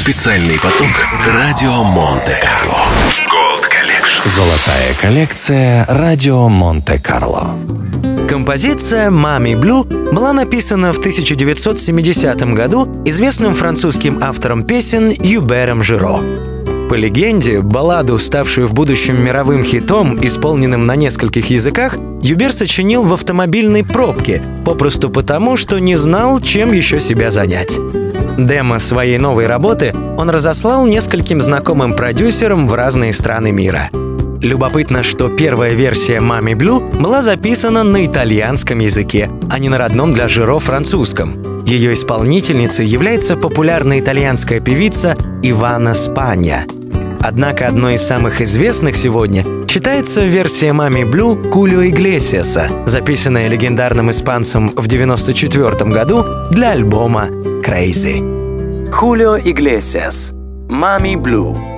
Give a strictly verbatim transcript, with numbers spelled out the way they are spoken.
Специальный поток Радио Монте-Карло. Gold Collection. Золотая коллекция Радио Монте-Карло. Композиция «Mommy Blue» была написана в тысяча девятьсот семидесятом году известным французским автором песен Юбером Жиро. По легенде, балладу, ставшую в будущем мировым хитом, исполненным на нескольких языках, Юбер сочинил в автомобильной пробке, попросту потому, что не знал, чем еще себя занять. Демо своей новой работы он разослал нескольким знакомым продюсерам в разные страны мира. Любопытно, что первая версия «Mommy Blue» была записана на итальянском языке, а не на родном для Жиро французском. Ее исполнительницей является популярная итальянская певица Ивана Спанья. Однако одной из самых известных сегодня считается версия «Mommy Blue» Хулио Иглесиаса, записанная легендарным испанцем в девяносто четвёртом году для альбома «Crazy». Хулио Иглесиас, «Mommy Blue».